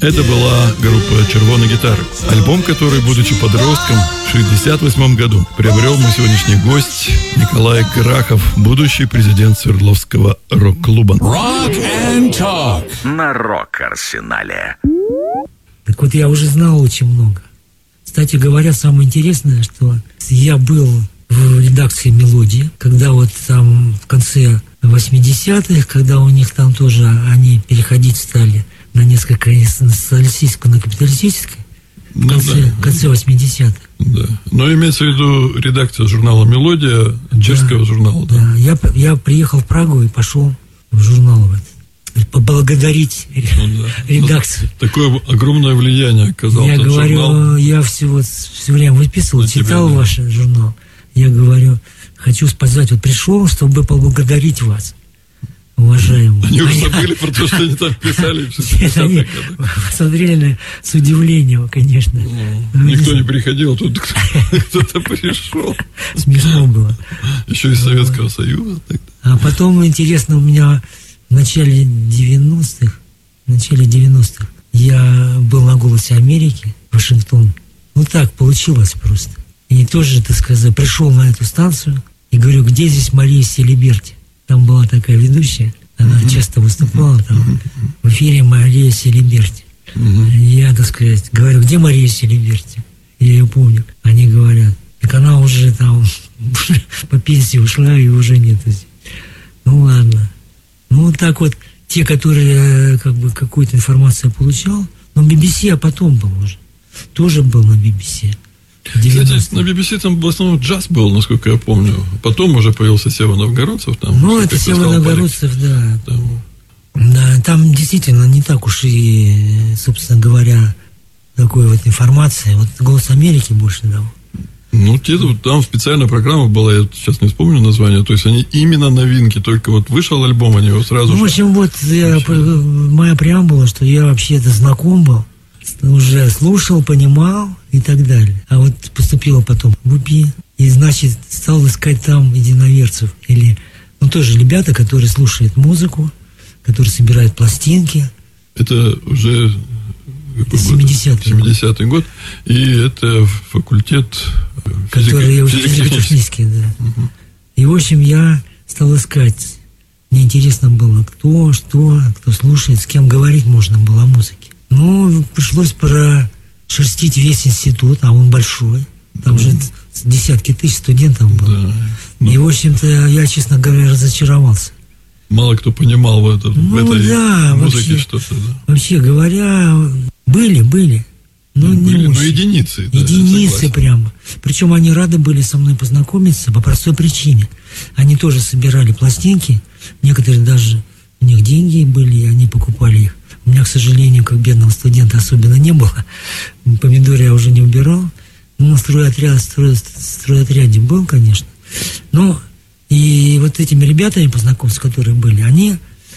Это была группа «Червоные гитары». Альбом, который, будучи подростком, в 1968 году приобрел мой сегодняшний гость Николай Крахов, будущий президент Свердловского рок-клуба. Rock and Talk на Рок-Арсенале. Так вот, я уже знал очень много. Кстати говоря, самое интересное, что я был в редакции «Мелодии», когда вот там в конце 80-х, когда у них там тоже они переходить стали на несколько с социалистического на капиталистическое, в конце 80-х. Да. Но имеется в виду редакция журнала «Мелодия», чешского журнала. Да, я приехал в Прагу и пошел в журнал поблагодарить редакцию. Такое огромное влияние оказал я этот говорю, журнал. Я все время выписывал, читал ваш журнал. Я говорю, хочу сказать, вот пришел, чтобы поблагодарить вас, уважаемые. Они уже забыли про то, что они там писали. Они посмотрели с удивлением, конечно. Никто не приходил, тут кто-то пришел. Смешно было. Еще из Советского Союза. А потом, интересно, у меня в начале 90-х я был на «Голосе Америки», Вашингтон. Ну так получилось просто. И тоже, так сказать, пришел на эту станцию и говорю, где здесь Мария Селиберти? Там была такая ведущая, она часто выступала там в эфире Мария Селиберти. Я, так сказать, говорю, где Мария Селиберти? Я ее помню. Они говорят, так она уже там по пенсии ушла и уже нет. Ну ладно. Ну вот так вот, те, которые как бы какую-то информацию получал, но BBC я потом был уже. Тоже был на BBC. Кстати, на BBC там в основном джаз был, насколько я помню. Потом уже появился Сева Новгородцев. Там, ну, это Сева Новгородцев, да. Там. Да, там действительно не так уж и, собственно говоря, такой вот информации. Вот «Голос Америки» больше дал. Ну, там специальная программа была, я сейчас не вспомню название, то есть они именно новинки, только вот вышел альбом, они его сразу в общем, вот моя преамбула, что я вообще-то знаком был, уже слушал, понимал и так далее. А вот поступила потом в УПИ, и, значит, стал искать там единоверцев. Или, ну, тоже ребята, которые слушают музыку, которые собирают пластинки. Это уже 70-й год. И это факультет физико-технический, да. И, в общем, я стал искать. Мне интересно было, кто слушает, с кем говорить можно было о музыке. Ну, пришлось прошерстить весь институт, а он большой. Там же десятки тысяч студентов было. Да. И, в общем-то, я, честно говоря, разочаровался. Мало кто понимал в этой музыке что-то. Да. Вообще говоря, были. Но единицы. Да, единицы прямо. Причем они рады были со мной познакомиться по простой причине. Они тоже собирали пластинки. Некоторые даже, у них деньги были, и они покупали их. У меня, к сожалению, как бедного студента особенно не было. Помидоры я уже не убирал. Ну, на стройотряде был, конечно. Но и вот этими ребятами, познакомиться, которые были, они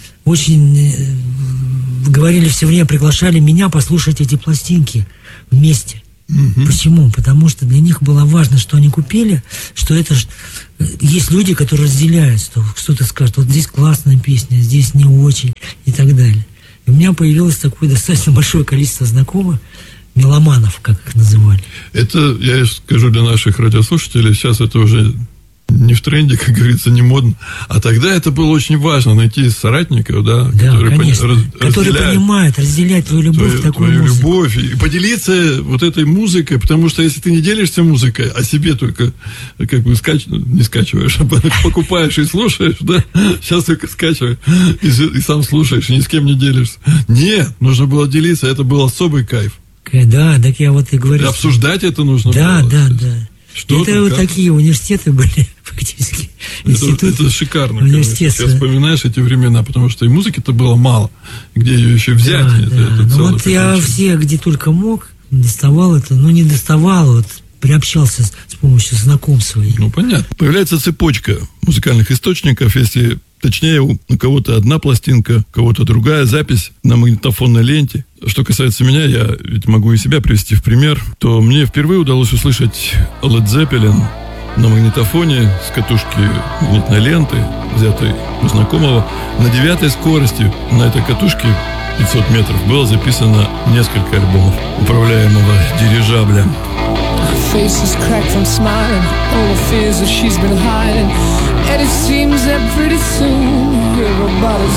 очень говорили все время, приглашали меня послушать эти пластинки вместе. Почему? Потому что для них было важно, что они купили, что это есть люди, которые разделяют, что кто-то скажет, вот здесь классная песня, здесь не очень и так далее. И у меня появилось такое достаточно большое количество знакомых, меломанов, как их называли. Это, я скажу для наших радиослушателей, сейчас это уже не в тренде, как говорится, не модно. А тогда это было очень важно, найти соратников, да, которые понимают, разделять твою любовь к такой музыке. Любовь, и поделиться вот этой музыкой, потому что если ты не делишься музыкой, а себе только как бы не скачиваешь, а покупаешь и слушаешь, да, сейчас только скачиваешь и сам слушаешь, и ни с кем не делишься. Нет, нужно было делиться, это был особый кайф. Да, так я вот и говорю. Обсуждать это нужно было. Да. Это вот такие университеты были, фактически. Это шикарно. Университет. Сейчас вспоминаешь эти времена, потому что и музыки-то было мало. Где ее еще взять? Да. Ну вот я все, где только мог, доставал это, но не доставал, вот приобщался с помощью знакомств своих. Ну, понятно. Появляется цепочка музыкальных источников, если точнее, у кого-то одна пластинка, у кого-то другая запись на магнитофонной ленте. Что касается меня, я ведь могу и себя привести в пример, то мне впервые удалось услышать Led Zeppelin на магнитофоне с катушки магнитной ленты, взятой у знакомого, на 9-й скорости на этой катушке 500 метров было записано несколько альбомов управляемого дирижабля. Face is cracked from smiling, all the fears that she's been hiding, and it seems that pretty soon everybody's